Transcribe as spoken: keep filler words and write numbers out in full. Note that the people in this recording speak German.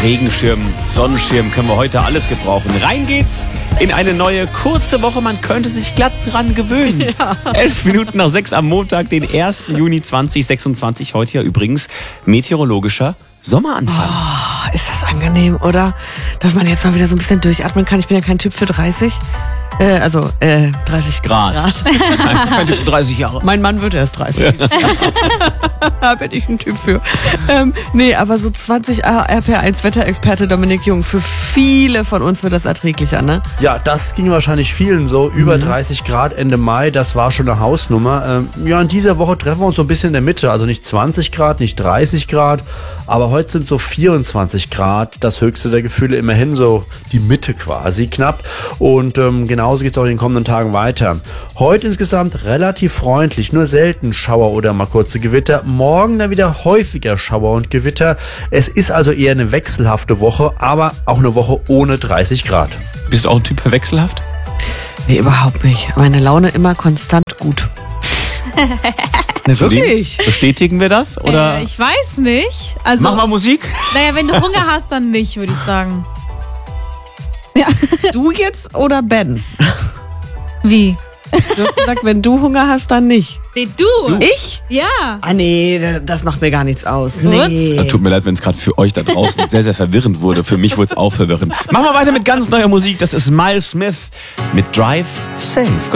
Regenschirm, Sonnenschirm können wir heute alles gebrauchen. Rein geht's in eine neue kurze Woche. Man könnte sich glatt dran gewöhnen. Ja. Elf Minuten nach sechs am Montag, den ersten Juni zweitausendsechsundzwanzig. Heute ja übrigens meteorologischer Sommeranfang. Oh, ist das angenehm, oder? Dass man jetzt mal wieder so ein bisschen durchatmen kann. Ich bin ja kein Typ für dreißig. Äh, also, äh, dreißig Grad. Grad. Kein Typ für dreißig Jahre. Mein Mann wird erst dreißig. Da bin ich ein Typ für. Ähm, nee, aber so zwanzig R P eins Wetterexperte Dominik Jung, für viele von uns wird das erträglicher, ne? Ja, das ging wahrscheinlich vielen so. Über mhm. dreißig Grad Ende Mai, das war schon eine Hausnummer. Ähm, ja, in dieser Woche treffen wir uns so ein bisschen in der Mitte. Also nicht zwanzig Grad, nicht dreißig Grad, aber heute sind so vierundzwanzig Grad. Das höchste der Gefühle, immerhin so die Mitte quasi knapp. Und ähm, genauso geht es auch in den kommenden Tagen weiter. Heute insgesamt relativ freundlich, nur selten Schauer oder mal kurze Gewitter. Morgen dann wieder häufiger Schauer und Gewitter. Es ist also eher eine wechselhafte Woche, aber auch eine Woche ohne dreißig Grad. Bist du auch ein Typ für wechselhaft? Nee, überhaupt nicht. Meine Laune immer konstant gut. Ne, wirklich? Bestätigen wir das? Oder? Äh, ich weiß nicht. Also, mach mal Musik. Naja, wenn du Hunger hast, dann nicht, würde ich sagen. Ja. Du jetzt oder Ben? Wie? Du hast gesagt, wenn du Hunger hast, dann nicht. Nee, du. Ich? Ja. Ah nee, das macht mir gar nichts aus. Nee. Das tut mir leid, wenn es gerade für euch da draußen sehr, sehr verwirrend wurde. Für mich wurde es auch verwirrend. Machen wir weiter mit ganz neuer Musik. Das ist Miles Smith mit Drive Safe.